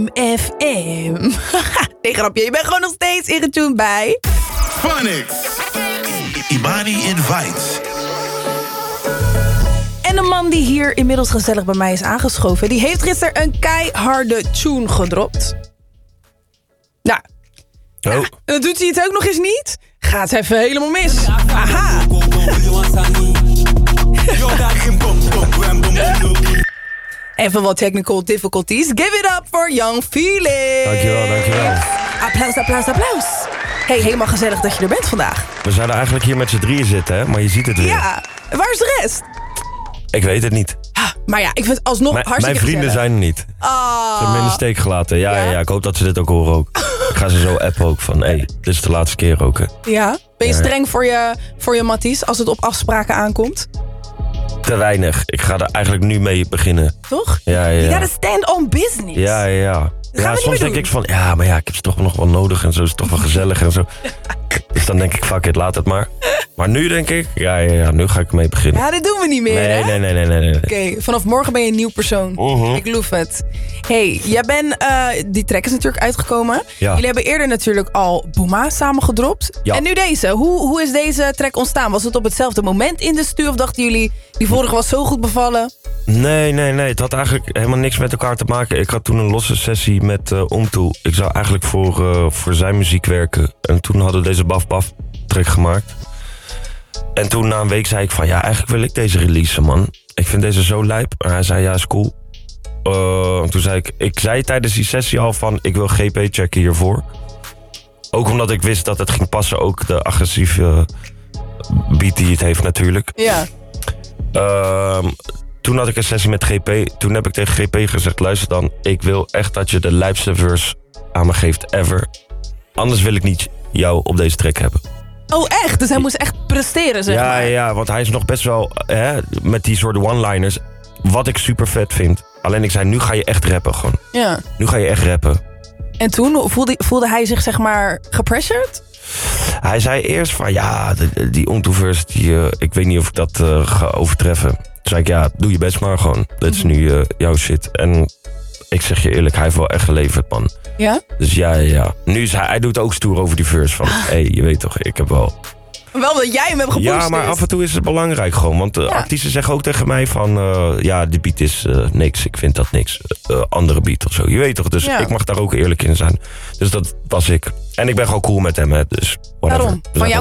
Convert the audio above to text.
FM. Nee, grapje, je bent gewoon nog steeds ingetuned bij Phonics. Imani Invites. En de man die hier inmiddels gezellig bij mij is aangeschoven, die heeft gisteren een keiharde tune gedropt. Nou, dan doet hij het ook nog eens niet. Gaat even helemaal mis. Aha. Even wat technical difficulties. Give it up for Young Felix. Dankjewel. Applaus. Hey, helemaal gezellig dat je er bent vandaag. We zouden eigenlijk hier met z'n drieën zitten, hè? Maar je ziet het weer. Ja, waar is de rest? Ik weet het niet. Maar ja, ik vind het alsnog hartstikke Mijn vrienden gezellig. zijn er niet. Ze hebben me in de steek gelaten. Ja, ik hoop dat ze dit ook horen ook. Ik ga ze zo appen ook van, dit is de laatste keer ook, hè. Ja? Ben je streng voor je matties als het op afspraken aankomt? Te weinig. Ik ga er eigenlijk nu mee beginnen. Toch? Ja. You gotta stand on business. Ja. Ja, soms denk ik van, maar ik heb ze toch nog wel nodig en zo. Is het toch wel gezellig en zo. Dus dan denk ik, fuck it, laat het maar. Maar nu denk ik, nu ga ik mee beginnen. Ja, dit doen we niet meer, hè? Nee. Oké, vanaf morgen ben je een nieuw persoon. Ik loof het. Hey, jij bent, die track is natuurlijk uitgekomen. Ja. Jullie hebben eerder natuurlijk al Boema samen gedropt. Ja. En nu deze. Hoe is deze track ontstaan? Was het op hetzelfde moment in de stuur? Of dachten jullie, die vorige was zo goed bevallen? Nee. Het had eigenlijk helemaal niks met elkaar te maken. Ik had toen een losse sessie met Omtoe. Ik zou eigenlijk voor zijn muziek werken. En toen hadden we deze Baf Baf track gemaakt. En toen na een week zei ik van, eigenlijk wil ik deze releasen, man. Ik vind deze zo lijp. En hij zei, ja, is cool. Toen zei ik zei tijdens die sessie al van, ik wil GP checken hiervoor. Ook omdat ik wist dat het ging passen, ook de agressieve beat die het heeft natuurlijk. Ja. Toen had ik een sessie met GP. Toen heb ik tegen GP gezegd, luister dan, ik wil echt dat je de lijpste verse aan me geeft ever. Anders wil ik niet jou op deze track hebben. Oh, echt? Dus hij moest echt presteren, zeg maar. Ja, want hij is nog best wel met die soort one-liners. Wat ik super vet vind. Alleen ik zei, nu ga je echt rappen gewoon. Ja. Nu ga je echt rappen. En toen voelde hij zich, zeg maar, gepressured? Hij zei eerst van, die Omtoe-verse, ik weet niet of ik dat ga overtreffen. Toen zei ik, doe je best maar gewoon. Dit is nu jouw shit. En ik zeg je eerlijk, hij heeft wel echt geleverd, man. Ja? Dus ja. Nu is hij doet ook stoer over die verse van, je weet toch, ik heb wel... Wel dat jij hem hebt gepusht. Ja, maar af en toe is het belangrijk gewoon. Want artiesten zeggen ook tegen mij van... die beat is niks, ik vind dat niks. Andere beat of zo, je weet toch. Dus ik mag daar ook eerlijk in zijn. Dus dat was ik. En ik ben gewoon cool met hem, hè. Dus whatever. Daarom, van jou